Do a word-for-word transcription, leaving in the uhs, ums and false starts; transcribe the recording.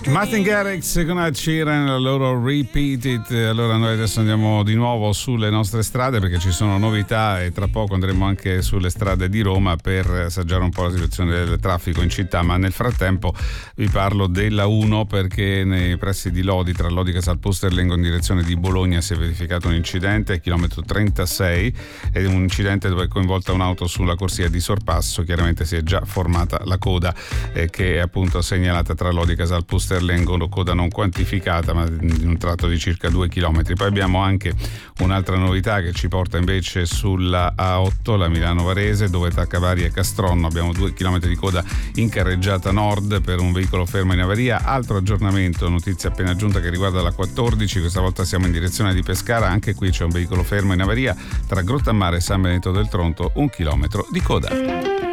Martin Garrix con Ed Sheeran, la loro Repeat It. Allora noi adesso andiamo di nuovo sulle nostre strade perché ci sono novità e tra poco andremo anche sulle strade di Roma per assaggiare un po' la situazione del traffico in città, ma nel frattempo vi parlo della uno perché nei pressi di Lodi, tra Lodi e Casalpusterlengo in direzione di Bologna, si è verificato un incidente a chilometro trentasei, ed è un incidente dove è coinvolta un'auto sulla corsia di sorpasso. Chiaramente si è già formata la coda eh, che è appunto segnalata tra Lodi e Casalpusterlengo, coda non quantificata ma in un tratto di circa due chilometri. Poi abbiamo anche un'altra novità che ci porta invece sulla A otto, la Milano Varese, dove tra Cavari e Castronno abbiamo due chilometri di coda in carreggiata nord per un veicolo fermo in avaria. Altro aggiornamento, notizia appena giunta che riguarda la quattordici, questa volta siamo in direzione di Pescara, anche qui c'è un veicolo fermo in avaria tra Grottammare e San Benedetto del Tronto, un chilometro di coda.